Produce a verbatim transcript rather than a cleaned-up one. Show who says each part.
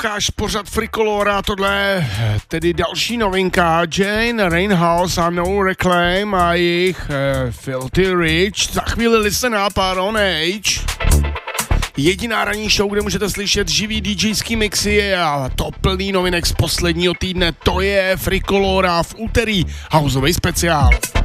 Speaker 1: Posloucháš pořad Frikolora, tohle je tedy další novinka, Jane Rainhouse a No Reclaim a jejich uh, Filthy Rich, za chvíli Listen Up a Ron H. Jediná ranní show, kde můžete slyšet živý DJský mixy a to plný novinek z posledního týdne, to je Frikolora v úterý, houseový speciál.